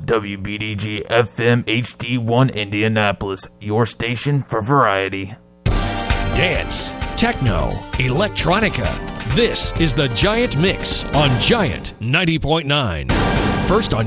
WBDG FM HD1 Indianapolis, your station for variety. Dance, techno, electronica. This is the Giant Mix on Giant 90.9. First on